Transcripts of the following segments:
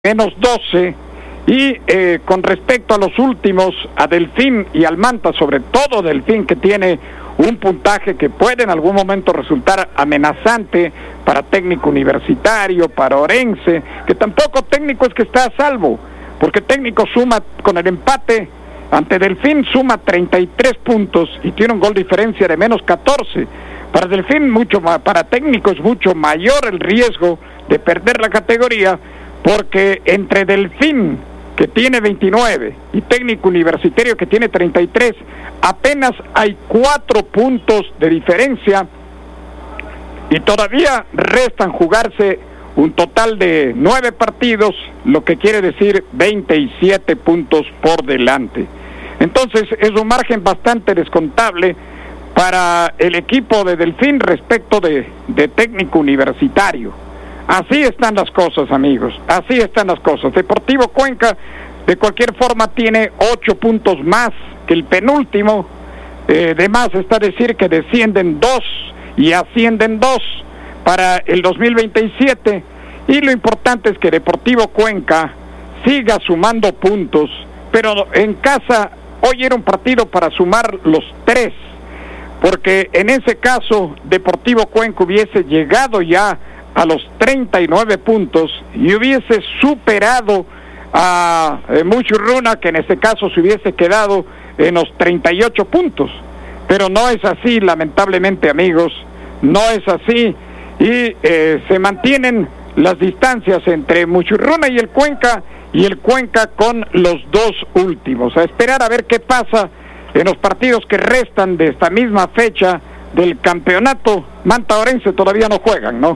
-12. Y con respecto a los últimos, a Delfín y al Manta, sobre todo Delfín, que tiene un puntaje que puede en algún momento resultar amenazante para Técnico Universitario, para Orense, que tampoco Técnico es que está a salvo, porque Técnico suma con el empate ante Delfín, suma 33 puntos y tiene un gol diferencia de menos 14. Para Delfín, para Técnico es mucho mayor el riesgo de perder la categoría, porque entre Delfín, que tiene 29, y Técnico Universitario, que tiene 33, apenas hay 4 puntos de diferencia, y todavía restan jugarse un total de 9 partidos, lo que quiere decir 27 puntos por delante. Entonces es un margen bastante descontable para el equipo de Delfín respecto de Técnico Universitario. Así están las cosas, amigos, así están las cosas. Deportivo Cuenca, de cualquier forma, tiene 8 puntos más que el penúltimo. De más está decir que descienden 2 y ascienden 2 para el 2027. Y lo importante es que Deportivo Cuenca siga sumando puntos, pero en casa hoy era un partido para sumar los 3, porque en ese caso Deportivo Cuenca hubiese llegado ya a los 39 puntos y hubiese superado a Muchurruna, que en este caso se hubiese quedado en los 38 puntos. Pero no es así, lamentablemente, amigos, no es así, y se mantienen las distancias entre Muchurruna y el Cuenca con los 2 últimos. A esperar a ver qué pasa en los partidos que restan de esta misma fecha del campeonato. Manta Orense todavía no juegan, ¿no?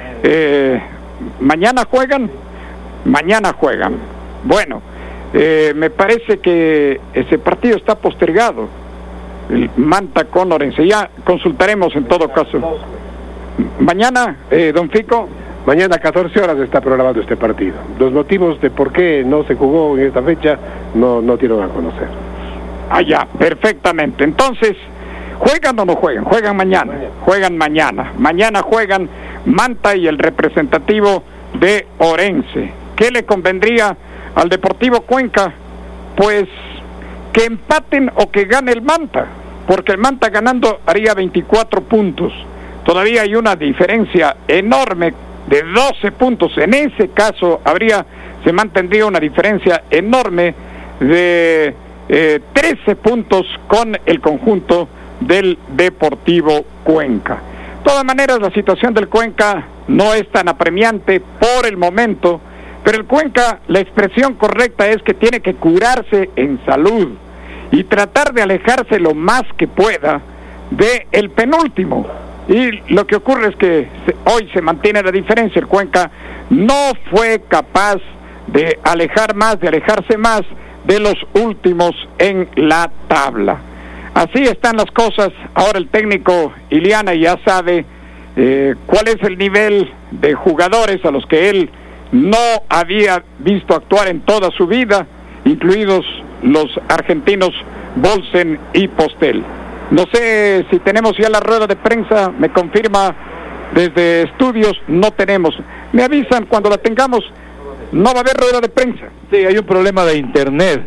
Mañana juegan. Bueno, me parece que ese partido está postergado, el Manta con Orense. Ya consultaremos en todo caso. Mañana, don Fico. Mañana a 14 horas está programado este partido. Los motivos de por qué no se jugó en esta fecha no dieron a conocer. Ya, perfectamente. Entonces, ¿juegan o no juegan? Juegan mañana. Juegan mañana. Mañana juegan Manta y el representativo de Orense. ¿Qué le convendría al Deportivo Cuenca? Pues que empaten o que gane el Manta, porque el Manta ganando haría 24 puntos. Todavía hay una diferencia enorme de 12 puntos. En ese caso se mantendría una diferencia enorme de 13 puntos con el conjunto del Deportivo Cuenca. De todas maneras, la situación del Cuenca no es tan apremiante por el momento, pero el Cuenca, la expresión correcta es que tiene que curarse en salud y tratar de alejarse lo más que pueda del penúltimo. Y lo que ocurre es que hoy se mantiene la diferencia. El Cuenca no fue capaz de alejarse más de los últimos en la tabla. Así están las cosas. Ahora el técnico Iliana ya sabe cuál es el nivel de jugadores a los que él no había visto actuar en toda su vida, incluidos los argentinos Bolsen y Postel. No sé si tenemos ya la rueda de prensa, me confirma desde estudios, no tenemos. Me avisan cuando la tengamos, no va a haber rueda de prensa. Sí, hay un problema de internet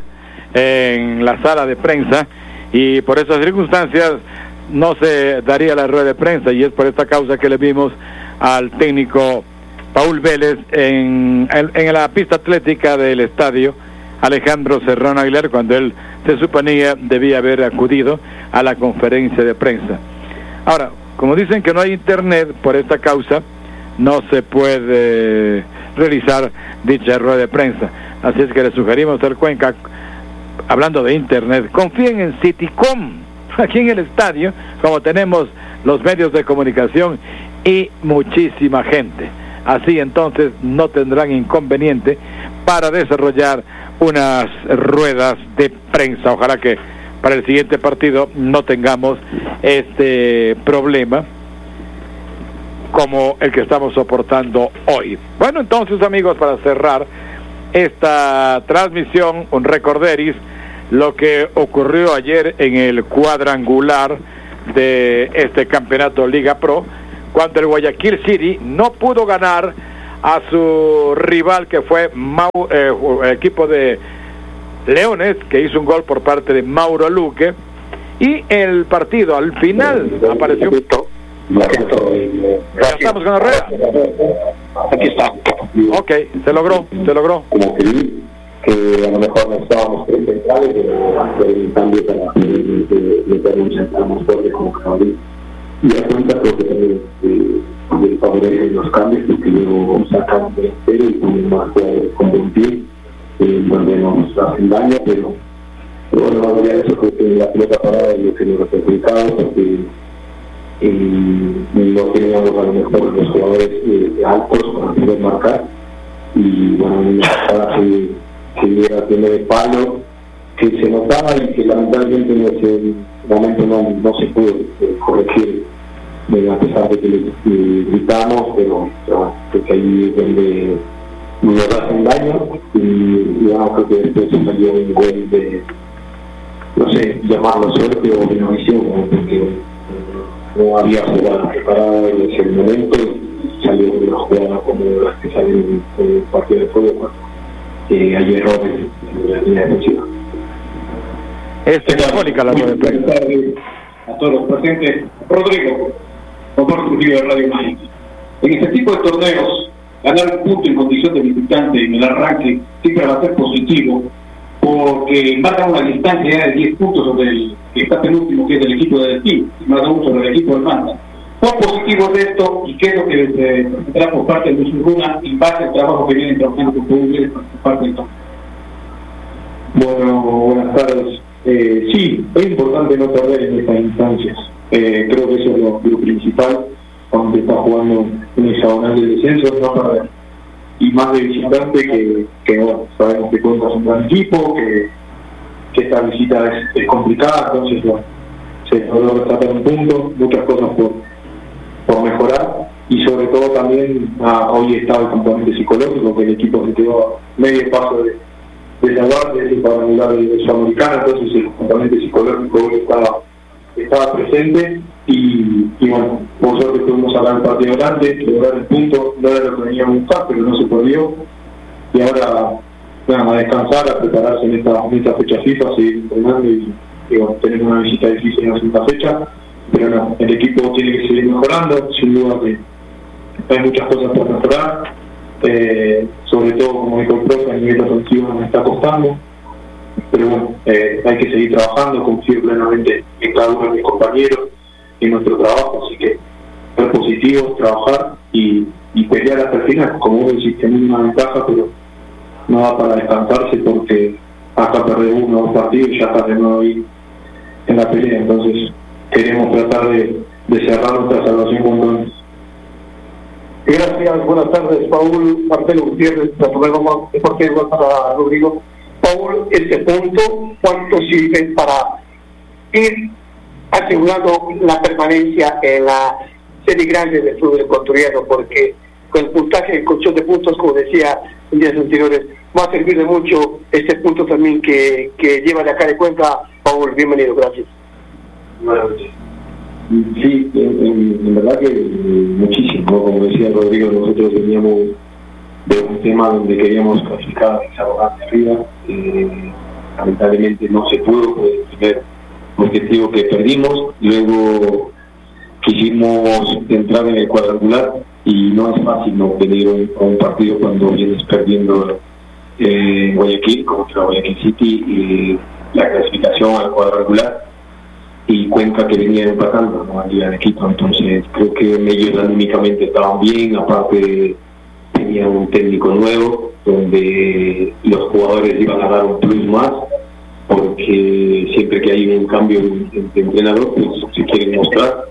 en la sala de prensa y por esas circunstancias no se daría la rueda de prensa, y es por esta causa que le vimos al técnico Paul Vélez en la pista atlética del estadio Alejandro Serrano Aguilar, cuando él se suponía debía haber acudido a la conferencia de prensa. Ahora, como dicen que no hay internet, por esta causa no se puede realizar dicha rueda de prensa. Así es que le sugerimos al Cuenca, hablando de internet, confíen en Citycom, aquí en el estadio, como tenemos los medios de comunicación y muchísima gente. Así entonces no tendrán inconveniente para desarrollar unas ruedas de prensa. Ojalá que para el siguiente partido no tengamos este problema como el que estamos soportando hoy. Bueno, entonces, amigos, para cerrar esta transmisión, un recorderis, lo que ocurrió ayer en el cuadrangular de este campeonato Liga Pro, cuando el Guayaquil City no pudo ganar a su rival, que fue el equipo de Leones, que hizo un gol por parte de Mauro Luque. Y el partido al final apareció. Ya estamos con la rueda. Aquí está. Ok, se logró. Como que a lo mejor no estábamos tres centrales, pero hacer un cambio para meter un central más fuerte como Cabrera. Y a cuenta creo que también favorecen los cambios, porque luego sacan de cero y ponen más jugadores con buen pie, donde nos hacen daño, pero bueno, más allá de eso, creo que la pelota parada es lo que nos ha perjudicado, porque no teníamos a lo mejor los jugadores altos para poder marcar, y bueno, en la pasada se era tiene de palo que se notaba y que lamentablemente en ese momento no se pudo corregir, a pesar de que le gritamos, pero bueno, creo que ahí es donde nos hacen daño, y bueno, creo que después se salió un gol de, no sé, llamarlo suerte o innovación, ¿no? Porque no había jugada preparada en ese momento, salió una jugada como las que salen en el partido de fútbol, hay errores en la línea defensiva. Es telefónica la rueda de prensa. A todos los presentes. Rodrigo, doctor ejecutivo de Radio Mágica. En este tipo de torneos, ganar un punto en condición de visitante en el arranque siempre va a ser positivo, porque marca una distancia de 10 puntos sobre el que está penúltimo, que es el equipo de Delfín, y más aún sobre el equipo del Manta. ¿Cuán positivo es esto y qué es lo que se presentará por parte de Luis Urruna en base al trabajo que vienen trabajando con ustedes por parte del torneo? Bueno, buenas tardes. Sí, es importante no perder en estas instancias. Creo que eso es lo principal cuando está jugando en el hexagonal del descenso, no perder. Y más de visitante que bueno, sabemos que cuenta con un gran equipo, que esta visita es complicada, entonces bueno, se logró rescatar un punto, muchas cosas por mejorar, y sobre todo también hoy estaba el componente psicológico, que el equipo se quedó a medio paso de salvar de ese cuadrangular de Sudamericana, entonces el componente psicológico hoy estaba presente, y bueno, por suerte pudimos sacar el partido adelante, lograr el punto, no era lo que veníamos a buscar, pero no se perdió, y ahora a descansar, a prepararse en esta fecha FIFA, a seguir entrenando, y bueno, tenemos una visita difícil en la segunda fecha, pero no, el equipo tiene que seguir mejorando, sin duda que hay muchas cosas por mejorar, sobre todo, como dijo el profe, a nivel ofensivo nos está costando, pero bueno, hay que seguir trabajando, confío plenamente en cada uno de mis compañeros, en nuestro trabajo, así que ser positivos, trabajar y pelear hasta el final. Como vos decís, tenemos una ventaja, pero no da para descansarse, porque hasta perder 1 o 2 partidos y ya está de nuevo ahí en la pelea, entonces queremos tratar de cerrar nuestra salvación cuanto antes. Gracias, buenas tardes, Paul Marcelo Gutiérrez, igual para Rodrigo. Paul, este punto, ¿cuánto sirve para ir asegurando la permanencia en la serie grande del fútbol ecuatoriano? Porque con el puntaje, el colchón de puntos, como decía en días anteriores, va a servir de mucho este punto también que lleva de acá de Cuenca. Paul, bienvenido, gracias. Buenas noches. Sí, en verdad que muchísimo, como decía Rodrigo, nosotros veníamos de un tema donde queríamos clasificar a hexagonal arriba, lamentablemente no se pudo, fue el primer objetivo que perdimos, luego quisimos entrar en el cuadrangular y no es fácil no venir a un partido cuando vienes perdiendo en Guayaquil contra Guayaquil City y la clasificación al cuadrangular, y Cuenca que venía empatando, ¿no?, al día de Quito. Entonces creo que ellos anímicamente estaban bien, aparte tenían un técnico nuevo donde los jugadores iban a dar un plus más, porque siempre que hay un cambio de entrenador pues se quieren mostrar,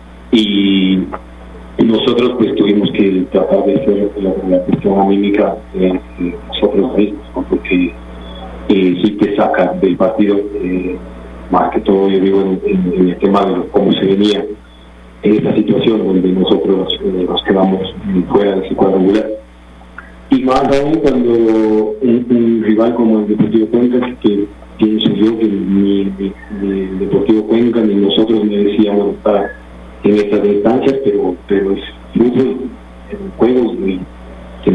y nosotros pues tuvimos que tratar de hacer la cuestión anímica nosotros mismos, ¿no?, porque sí te saca del partido, más que todo yo digo en el tema de cómo se venía en esta situación donde nosotros nos quedamos fuera de ese cuadrangular, y más aún cuando un rival como el Deportivo Cuenca, que pienso yo que ni Deportivo Cuenca ni nosotros merecíamos estar en estas instancias, pero es fútbol, en juegos, y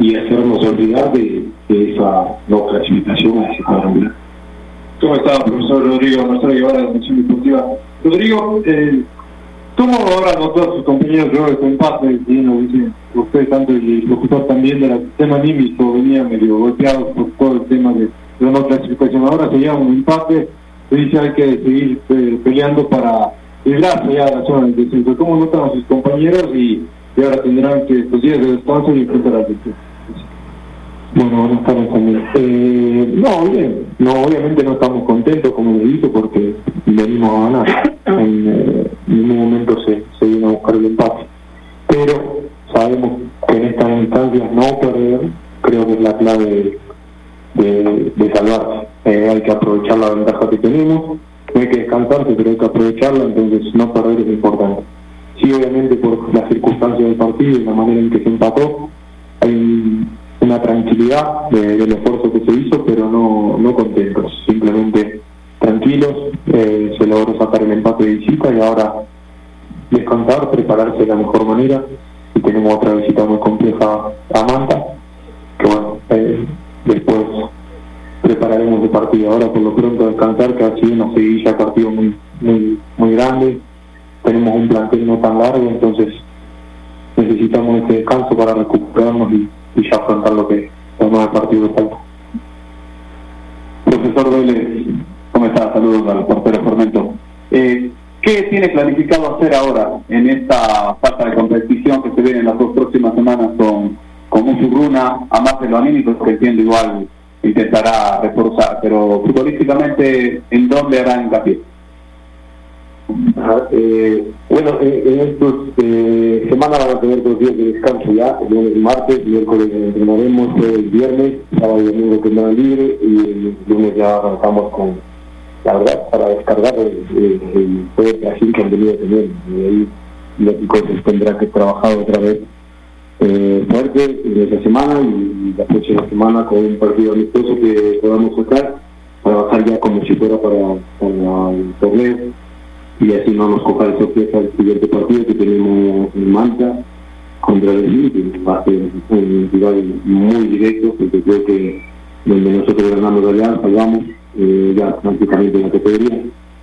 hacernos olvidar de esa no clasificación a ese cuadrangular. ¿Cómo está, profesor Rodrigo Marcelo Guevara de la Comisión Deportiva? Rodrigo, ¿cómo ahora notó a sus compañeros luego de este empate? Usted tanto y el locutor también del tema anímico venía medio golpeado por todo el tema de la no clasificación. Ahora se llama un empate, se dice hay que seguir peleando para librarse ya de la zona del descenso. ¿Cómo notan a sus compañeros y ahora tendrán que estos días de descanso y enfrentar al descenso? Bueno, buenas tardes también. No, bien. No, obviamente no estamos contentos, como le dije, porque venimos a ganar. En ningún momento se vino a buscar el empate. Pero sabemos que en estas instancias no perder, creo que es la clave de salvarse. Hay que aprovechar la ventaja que tenemos, no hay que descansarse, pero hay que aprovecharla, entonces no perder es importante. Sí, obviamente por las circunstancias del partido y la manera en que se empató, hay una tranquilidad del esfuerzo que se hizo, pero no contentos, simplemente tranquilos. Se logró sacar el empate de visita y ahora descansar, prepararse de la mejor manera, y tenemos otra visita muy compleja a Manta, que bueno, después prepararemos el partido. Ahora por lo pronto descansar, que ha sido una seguidilla de partido muy grande, tenemos un plantel no tan largo, entonces necesitamos este descanso para recuperarnos y ya afrontar lo que los 9 partidos falta. Profesor Vélez, ¿cómo está? Saludos al portero Formento. ¿Qué tiene planificado hacer ahora en esta falta de competición que se viene en las 2 próximas semanas con Musurruna, a más de lo anímico, que entiendo igual intentará reforzar, pero futbolísticamente, ¿en dónde hará hincapié? Bueno, en estos semanas van a tener 2 días de descanso ya, el lunes y martes, miércoles entrenaremos, el viernes, sábado y domingo tendrán libre, y el lunes ya arrancamos con, la verdad, para descargar el poder de así que han venido a tener, y ahí los chicos tendrán que trabajar otra vez fuerte en esta semana y la próxima semana con un partido amistoso que podamos sacar, trabajar ya como si fuera para el torneo, y así no nos coja de sorpresa el siguiente partido que tenemos en Manta contra el Lille, que va a ser un rival muy directo, porque creo que donde nosotros ganamos la Alianza, salvamos ya prácticamente en la categoría,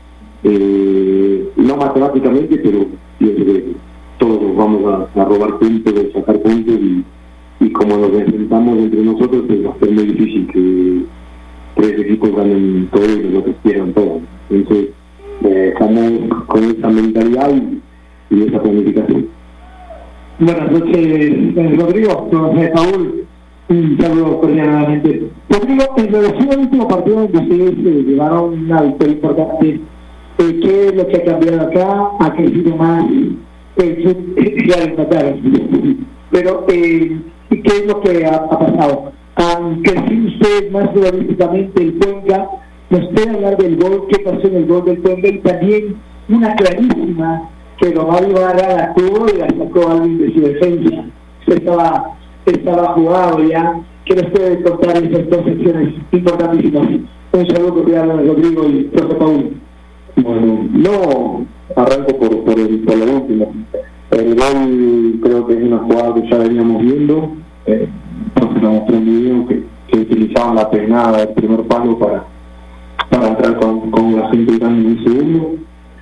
no matemáticamente, pero pienso que todos vamos a robar puntos, a sacar puntos, y como nos enfrentamos entre nosotros, pues va a ser muy difícil que 3 equipos ganen todo y los otros pierdan todo. Entonces estamos con esa mentalidad y esa planificación. Buenas noches, Rodrigo. Buenas Paul. Un saludo cordialmente. Rodrigo, en relación al último partido donde ustedes llevaron una victoria importante, ¿qué es lo que ha cambiado acá? ¿Ha crecido más? Ya lo empataron. Pero, ¿qué es lo que ha pasado? ¿Han crecido ustedes más futbolísticamente el Cuenca? ¿Nos puede hablar del gol? ¿Qué pasó en el gol del Cuenca? Y también una clarísima que Romario Ibarra la tuvo y la sacó a alguien de su defensa. Estaba jugado ya. ¿Qué nos puede contar esas 2 secciones importantísimas? Un saludo cordial a Rodrigo y profe Paul. Bueno, no arranco por la última. El gol creo que es una jugada que ya veníamos viendo. Entonces lo mostré en video que utilizaban la peinada del primer palo para entrar con la gente grande en el segundo.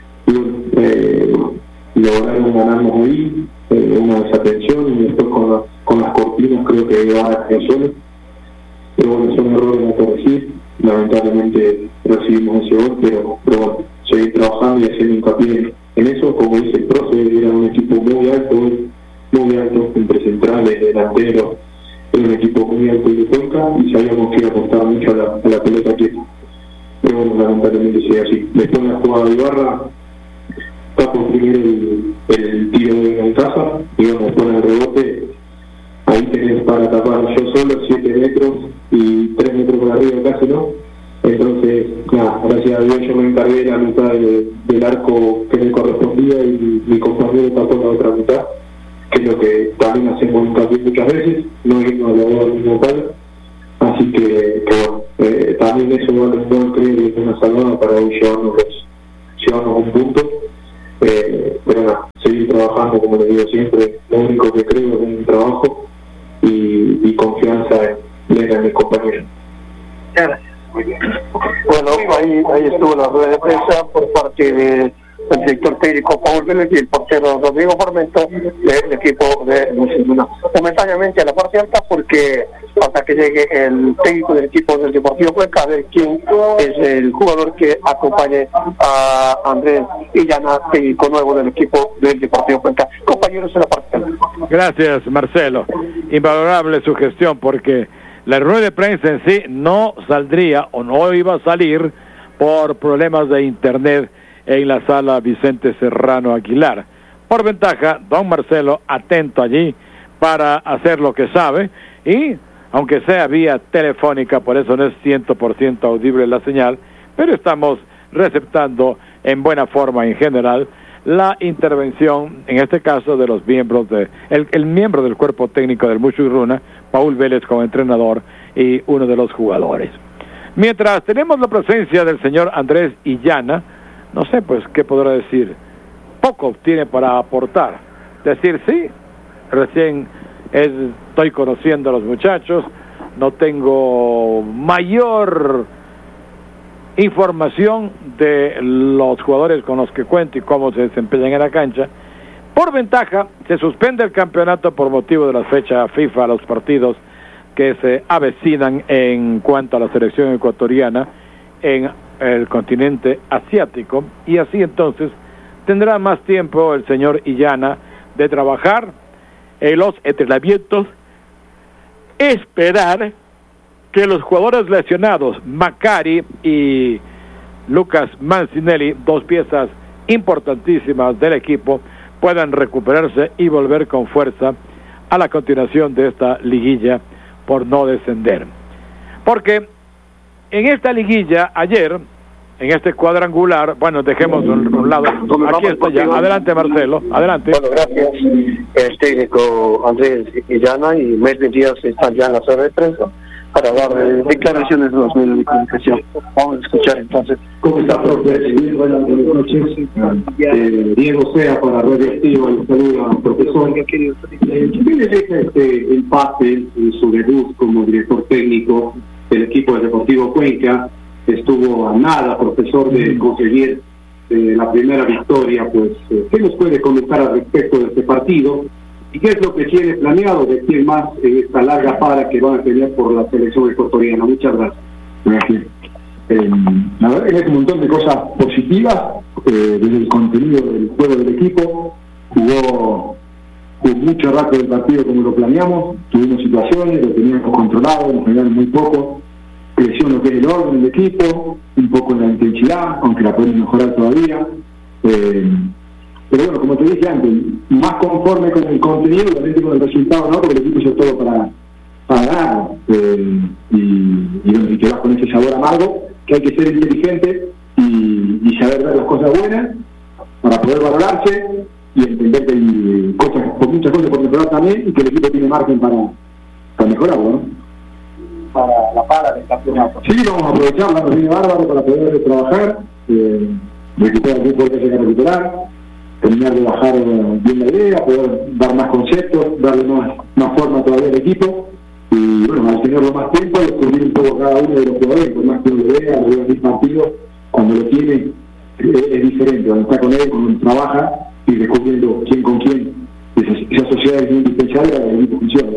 Y lograron ganarnos ahí, una desatención, y después con las cortinas creo que ahora quedó solo. Pero bueno, son errores a corregir. Lamentablemente recibimos ese gol, pero bueno, seguir trabajando y haciendo hincapié en eso. Como dice el profe, era un equipo muy alto, entre centrales, delanteros, era un equipo muy alto de Cuenca, y sabíamos que iba a apostar mucho a la pelota quieta. Pero bueno, lamentablemente sigue así. Después de la jugada de Ibarra, tapo primero el tiro de casa, y bueno, después del rebote, ahí tenés para tapar yo solo 7 metros y 3 metros por arriba casi, ¿no? Entonces, nada, gracias a Dios yo me encargué de la mitad del arco que me correspondía, y mi compañero tapó la otra mitad, que es lo que también hacemos hincapié muchas veces, no irnos a la boda al mismo palo. Así que bueno, también eso vale un buen, creo que es una salvada para hoy llevarnos un punto. Pero nada, seguir trabajando, como les digo siempre, lo único que creo es un trabajo, y confiar ahí estuvo la rueda de prensa por parte del director técnico Paul Vélez y el portero Rodrigo Formento del equipo de Luis Luna. Momentáneamente a la parte alta, porque hasta que llegue el técnico del equipo del Deportivo Cuenca, a ver quién es el jugador que acompañe a Andrés Illana, técnico nuevo del equipo del Deportivo Cuenca. Compañeros, en la parte alta. Gracias, Marcelo. Invalorable su gestión, porque la rueda de prensa en sí no saldría o no iba a salir por problemas de internet en la sala Vicente Serrano Aguilar. Por ventaja, don Marcelo atento allí para hacer lo que sabe, y aunque sea vía telefónica, por eso no es 100% audible la señal, pero estamos receptando en buena forma en general la intervención, en este caso de los miembros el miembro del cuerpo técnico del Muchugruna, Paul Vélez como entrenador y uno de los jugadores. Mientras tenemos la presencia del señor Andrés Illana, no sé pues qué podrá decir, poco tiene para aportar, decir sí, recién estoy conociendo a los muchachos, no tengo mayor información de los jugadores con los que cuento y cómo se desempeñan en la cancha. Por ventaja, se suspende el campeonato por motivo de la fecha FIFA, los partidos que se avecinan en cuanto a la selección ecuatoriana en el continente asiático, y así entonces tendrá más tiempo el señor Illana de trabajar en los entrenamientos, esperar que los jugadores lesionados, Macari y Lucas Mancinelli, dos piezas importantísimas del equipo, puedan recuperarse y volver con fuerza a la continuación de esta liguilla por no descender. Porque en esta liguilla, ayer, en este cuadrangular, bueno, dejemos un lado, aquí está ya, adelante Marcelo, adelante. Bueno, gracias. El técnico Andrés Illana y Melvin Díaz están ya en la sala de prensa para dar declaraciones de los medios de comunicación. Vamos a escuchar entonces. ¿Cómo está, profe? Bien, buenas noches. Diego Sea para Radioactiva, y saludo al profesor. ¿Qué le deja este empate en su debut como director técnico del equipo del Deportivo Cuenca? Estuvo a nada, profesor, de conseguir la primera victoria. Pues, ¿qué nos puede comentar al respecto de este partido? ¿Y qué es lo que tiene planeado de quién más en esta larga para que van a tener por la selección ecuatoriana? Muchas gracias. Gracias. La verdad es que hay un montón de cosas positivas, desde el contenido del juego del equipo. Jugó mucho rato del partido como lo planeamos, tuvimos situaciones, lo teníamos controlado, en general muy poco. Creció lo que es el orden del equipo, un poco en la intensidad, aunque la podemos mejorar todavía. Pero bueno, como te dije antes, más conforme con el contenido, obviamente con el resultado, ¿no? Porque el equipo hizo todo para ganar, y que vas con ese sabor amargo, que hay que ser inteligente y saber ver las cosas buenas para poder valorarse y entender que hay muchas cosas por mejorar también, y que el equipo tiene margen para mejorarlo, ¿no? Para la para del campeonato. Sí, vamos a aprovechar la viene bárbaro para poder trabajar, recuperar el fútbol que se va a recuperar, terminar de bajar bien la idea, poder dar más conceptos, darle más forma todavía al equipo, y bueno, al tenerlo más tiempo, descubrir un poco cada uno de los jugadores, por más que uno lo vea en el partido, cuando lo tiene es diferente, cuando está con él, cuando trabaja y descubriendo quién con quién, esa sociedad es muy indispensable para que el equipo funcione.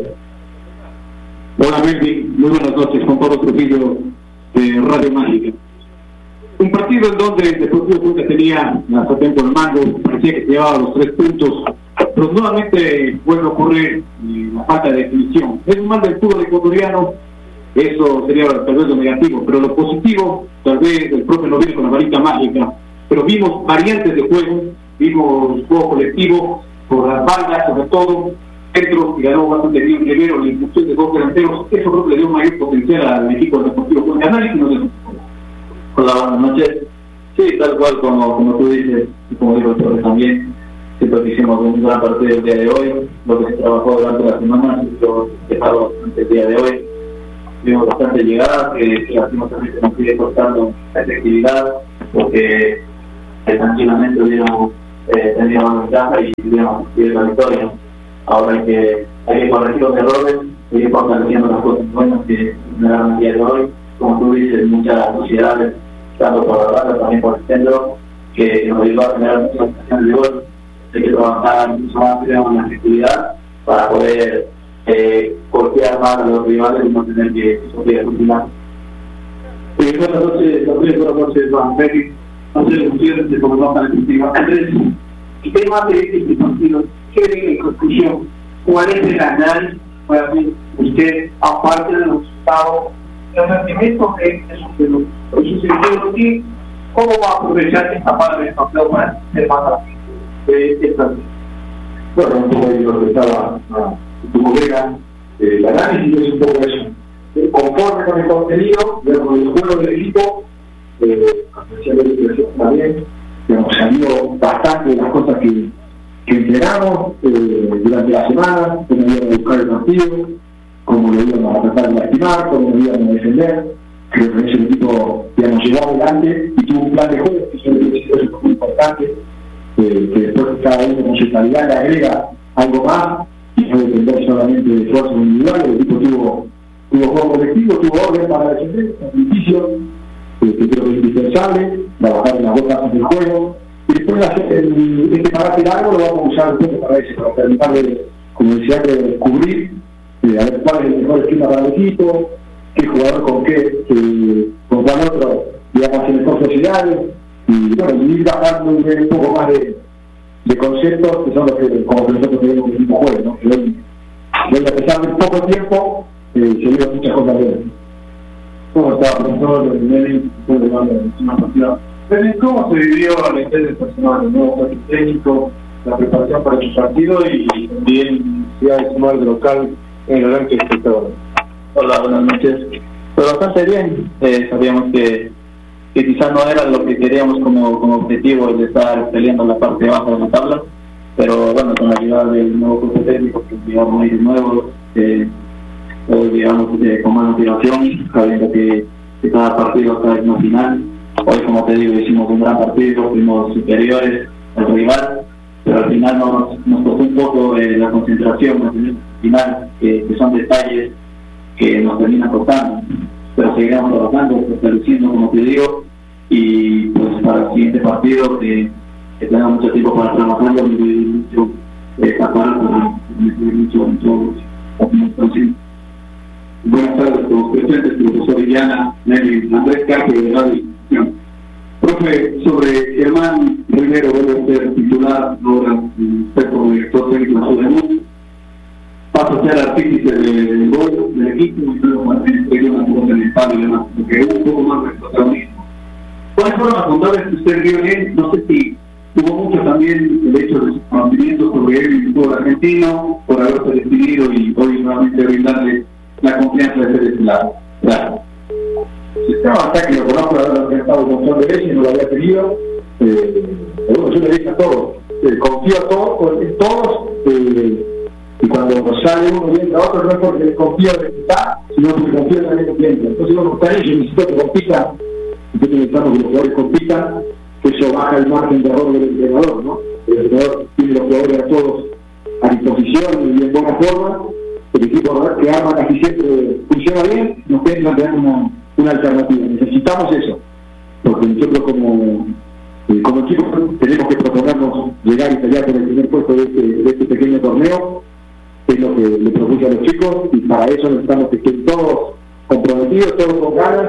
Hola, Melvin, muy buenas noches, Juan Pablo Trujillo de Radio Mágica. Un partido en donde el Deportivo Cuenca tenía hasta tiempo en el mando, parecía que llevaba los 3 puntos, pero nuevamente vuelve a ocurrir la falta de definición. Es un mal del fútbol ecuatoriano, eso sería tal vez lo negativo, pero lo positivo, tal vez el propio lo viene con la varita mágica, pero vimos variantes de juego, vimos juego colectivo, por las bandas sobre todo, centro, y ganó bastante bien Rivero, la impulsión de 2 delanteros, eso creo que le dio mayor potencial al equipo del Deportivo Cuenca. Análisis nos deja. Hola, buenas noches. Sí, tal cual como tú dices, y como dijo el profe también, siento que hicimos un gran partido el día de hoy, lo que se trabajó durante la semana, lo dejado el día de hoy. Tuvimos bastante llegada, que lastimosamente nos sigue costando la efectividad, porque tranquilamente hubiéramos tenido más ventaja y hubiéramos conseguido la victoria. Ahora hay que corregir los errores, seguir fortaleciendo las cosas buenas que me dan el día de hoy. Como tú dices, muchas sociedades tanto por la banda también por el centro, que nos ayudó a generar muchas ocasiones de gol. Hay que trabajar mucho más en la efectividad para poder golpear más a los rivales y no tener que sufrir el final. Buenas noches, Juan Félix. No sé, ustedes se comentan en el tema. Andrés, el tema de este partido, ¿qué ven en conclusión? ¿Cuál es el análisis para mí? Usted, aparte de los resultados, el rendimiento que sucedió aquí, ¿cómo va a aprovechar esta parte del campeón para ser más rápido de este partido? Bueno, un poco ahí lo que estaba tu colega, el análisis es un poco eso. Conforme con el contenido, con el juego del equipo, especialmente también, hemos salido bastante de las cosas que entrenamos durante la semana, cómo íbamos a buscar el partido, cómo lo íbamos a tratar de lastimar, cómo lo íbamos a defender. Creo que ese equipo nos llevó adelante y tuvo un plan de juego, que es muy importante, que después cada uno con su calidad le agrega algo más y no depender solamente de esfuerzos individuales. El equipo tuvo juego colectivo, tuvo orden para defender, sacrificio, que creo que es indispensable, trabajar en las dos fases del juego, y después este carácter largo lo vamos a usar un poco para eso, para terminar como decía, de descubrir, a ver cuál es el mejor esquema para el equipo, qué jugador con cuál otro, digamos, en mejor sociedad, y bueno, ir bajando un poco más de conceptos que son los que, como que nosotros tenemos en el mismo juego, ¿no? Que hoy, a pesar de poco tiempo, se vieron muchas cosas buenas. ¿Cómo estaba, profesor? ¿Cómo se vivió la interés personal, el nuevo cuerpo técnico, la preparación para su partido y también ya de sumar de local en el arranque de espectadores? Hola, buenas noches. Pues bastante bien. Sabíamos que quizás no era lo que queríamos como objetivo el de estar peleando en la parte baja de la tabla, pero bueno, con la ayuda del nuevo cuerpo técnico, que digamos muy nuevo, digamos con más motivación, sabiendo que cada partido cada vez más final. Hoy, como te digo, hicimos un gran partido, fuimos superiores al rival, pero al final nos costó un poco la concentración al final, que son detalles que nos terminan costando, pero seguiremos trabajando, fortaleciendo, como te digo, y pues para el siguiente partido que tenga mucho tiempo para trabajarlo y mucho tapar, mucho. Buenas tardes, como presentes, profesor Villana, Nelly, Andrés Carpe de Radio Discusión. Profe, sobre Germán Rivero vuelve a ser titular, ahora usted como director técnico de su debut, pasa a ser artífice del gol del equipo y luego Martín tiene una cosa en el palo y demás, porque hubo un poco más de protagonismo. ¿Cuáles fueron las bondades que usted vio en él? No sé si tuvo mucho también el hecho de su conocimiento sobre él y el fútbol argentino, por haberse decidido y hoy nuevamente brindarle la confianza de ser titular. Gracias. El sistema de ataque lo conozco, lo había enfrentado un montón de veces y no lo había tenido. Pero bueno, yo le dije a todos, confío en todos, y cuando sale uno y entra otro, no es porque confío en el que está, sino porque confío en el que entra. Entonces, bueno, para ello necesito que compitan, nosotros necesitamos que los jugadores compitan, que eso baja el margen de error del entrenador, ¿no? El entrenador tiene los jugadores a todos a disposición y en buena forma. El equipo que arma casi siempre funciona bien, nos pueden plantear una alternativa. Necesitamos eso, porque nosotros como equipo tenemos que proponernos llegar y pelear por el primer puesto de este pequeño torneo, es lo que le propuse a los chicos, y para eso necesitamos que estén todos comprometidos, todos con ganas,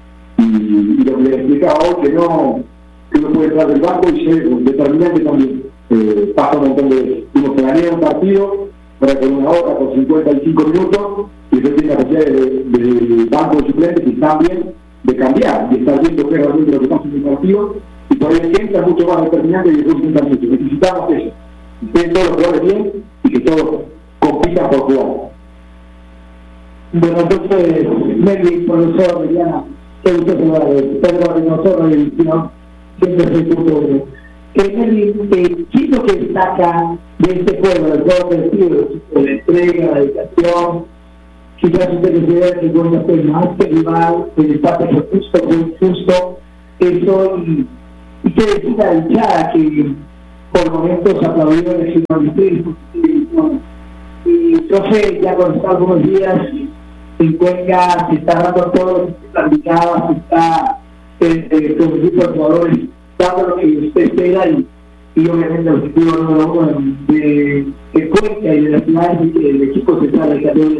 y lo que les explicaba hoy, que no puede entrar del banco y ser determinante también. Pasa un montón de veces. Uno planea un partido para con una hora, con 55 minutos, y después tiene la posibilidad de banco de suplentes que están bien de cambiar y estar viendo qué es realmente lo que pasa en el partido, y por ahí el que entra es mucho más determinante y después entra mucho. Necesitamos eso, que estén todos los jugadores bien y que todos compitan por jugar. Bueno, entonces, Nelly, profesor Villana, qué gusto saludar de Pedro Reynoso, siempre soy punto uno. Nelly, ¿qué es lo que destaca de este juego, del juego colectivo, la entrega, la dedicación? Quizás usted le vea que bueno, fue más que rival, el empate fue justo, muy justo, eso, y qué decir a la hinchada que por momentos aplaudió el signo. Y profe, ya con estos algunos días se encuentra, se está dando todo lo que se platicaba, se está con el grupo de jugadores, dando lo que usted espera y obviamente el objetivo número uno de Cuenca y de la ciudad del equipo central de Categoría.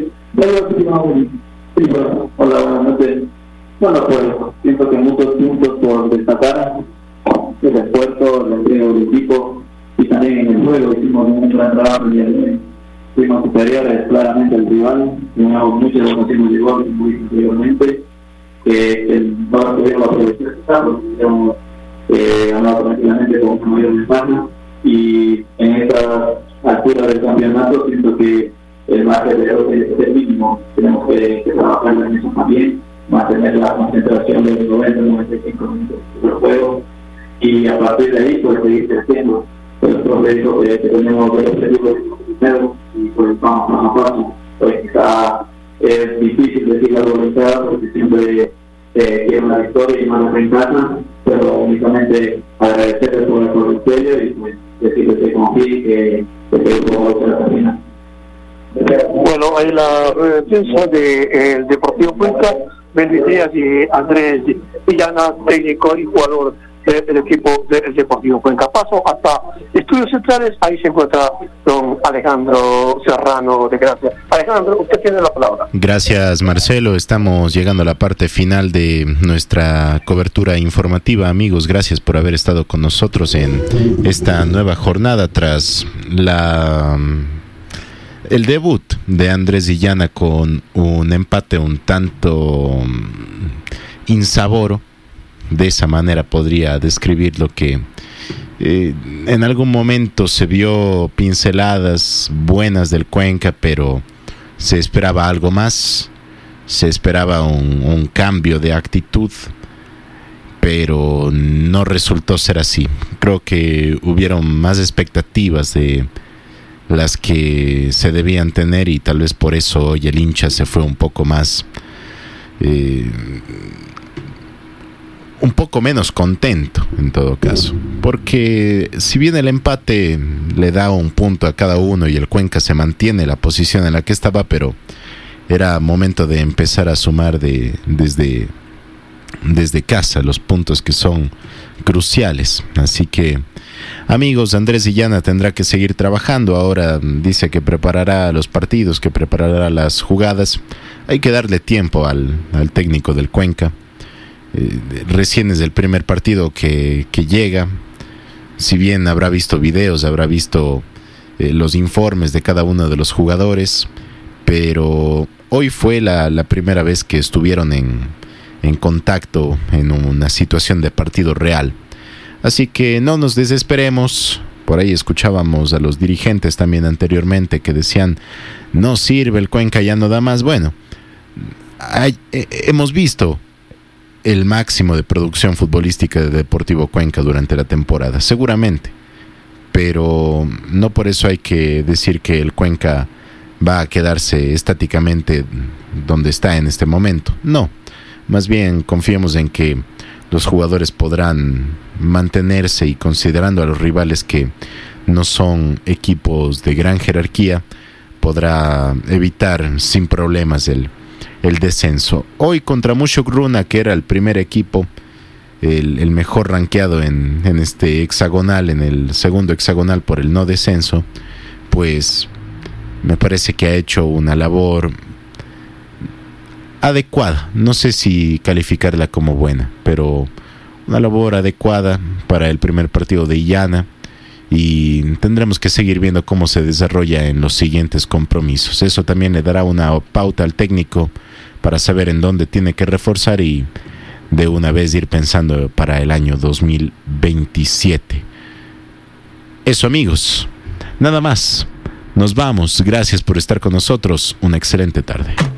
Hola, buenas noches. Bueno, pues siento que muchos puntos por destacar, el esfuerzo, la entrega del equipo y también en el juego hicimos un gran trabajo y fuimos superiores claramente al rival, teníamos muchas ocasiones de gol muy superiormente, no pudimos aprovechar, digamos, ganado tranquilamente con una mayor ventaja y en esta altura del campeonato siento que el margen de error es el mínimo, tenemos que trabajar en eso también, mantener la concentración de los 90-95 minutos del juego y a partir de ahí pues seguir creciendo. Pues el profe dijo que tenemos dos objetivos primero y pues vamos paso a paso. Pues quizá es difícil decir algo logrado porque siempre quiere una victoria y más en casa, pero únicamente agradecerles por el sello y pues decirles que confíe que el juego se la termina. Bueno, hay la rueda de prensa del Deportivo Cuenca. Bendiciones y Andrés Villana, técnico y jugador del equipo del Deportivo Cuenca. Paso hasta Estudios Centrales, ahí se encuentra don Alejandro Serrano de Gracia. Alejandro, usted tiene la palabra. Gracias, Marcelo. Estamos llegando a la parte final de nuestra cobertura informativa. Amigos, gracias por haber estado con nosotros en esta nueva jornada tras el debut de Andrés Villana con un empate un tanto insaboro. De esa manera podría describir lo que en algún momento se vio pinceladas buenas del Cuenca, pero se esperaba algo más, se esperaba un cambio de actitud, pero no resultó ser así. Creo que hubieron más expectativas de las que se debían tener y tal vez por eso hoy el hincha se fue un poco más un poco menos contento en todo caso, porque si bien el empate le da un punto a cada uno y el Cuenca se mantiene la posición en la que estaba, pero era momento de empezar a sumar desde casa los puntos que son cruciales. Así que, amigos, Andrés Villana tendrá que seguir trabajando. Ahora dice que preparará los partidos, que preparará las jugadas. Hay que darle tiempo al técnico del Cuenca. Recién es el primer partido que llega. Si bien habrá visto videos, habrá visto los informes de cada uno de los jugadores, pero hoy fue la primera vez que estuvieron en contacto en una situación de partido real. Así que no nos desesperemos. Por ahí escuchábamos a los dirigentes también anteriormente que decían: no sirve, el Cuenca ya no da más. Bueno, hemos visto el máximo de producción futbolística de Deportivo Cuenca durante la temporada, seguramente, pero no por eso hay que decir que el Cuenca va a quedarse estáticamente donde está en este momento. No, más bien confiemos en que los jugadores podrán mantenerse y, considerando a los rivales que no son equipos de gran jerarquía, podrá evitar sin problemas el descenso. Hoy contra Mushuk Runa, que era el primer equipo, el mejor rankeado en este hexagonal, en el segundo hexagonal por el no descenso, pues me parece que ha hecho una labor adecuada. No sé si calificarla como buena, pero una labor adecuada para el primer partido de Illana, y tendremos que seguir viendo cómo se desarrolla en los siguientes compromisos. Eso también le dará una pauta al técnico para saber en dónde tiene que reforzar y de una vez ir pensando para el año 2027. Eso, amigos, nada más. Nos vamos. Gracias por estar con nosotros. Una excelente tarde.